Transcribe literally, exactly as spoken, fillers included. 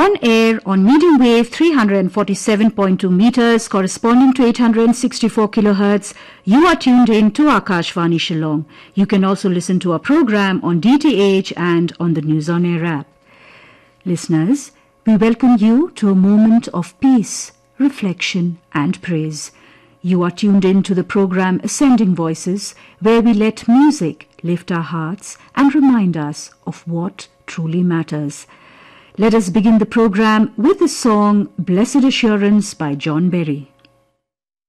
On air on medium wave three hundred forty-seven point two meters corresponding to eight hundred sixty-four kilohertz, you are tuned in to Akashvani Shillong. You can also listen to our program on D T H and on the News on Air app. Listeners, we welcome you to a moment of peace, reflection and praise. You are tuned in to the program Ascending Voices, where we let music lift our hearts and remind us of what truly matters. Let us begin the program with the song Blessed Assurance by John Berry.